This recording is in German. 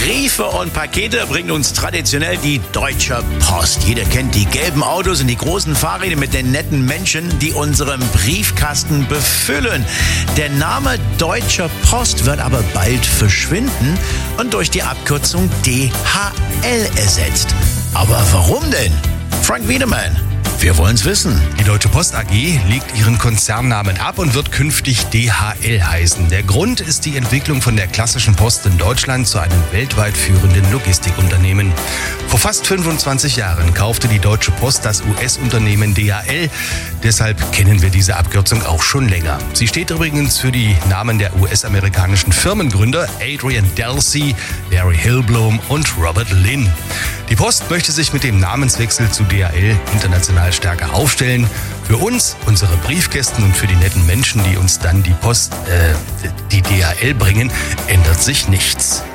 Briefe und Pakete bringt uns traditionell die Deutsche Post. Jeder kennt die gelben Autos und die großen Fahrräder mit den netten Menschen, die unseren Briefkasten befüllen. Der Name Deutsche Post wird aber bald verschwinden und durch die Abkürzung DHL ersetzt. Aber warum denn? Frank Wiedemann, wir wollen's wissen. Die Deutsche Post AG legt ihren Konzernnamen ab und wird künftig DHL heißen. Der Grund ist die Entwicklung von der klassischen Post in Deutschland zu einem weltweit führenden Logistikunternehmen. Vor fast 25 Jahren kaufte die Deutsche Post das US-Unternehmen DHL. Deshalb kennen wir diese Abkürzung auch schon länger. Sie steht übrigens für die Namen der US-amerikanischen Firmengründer Adrian Delsey, Larry Hillblom und Robert Lynn. Die Post möchte sich mit dem Namenswechsel zu DHL international stärker aufstellen. Für uns, unsere Briefkästen und für die netten Menschen, die uns dann die DHL bringen, ändert sich nichts.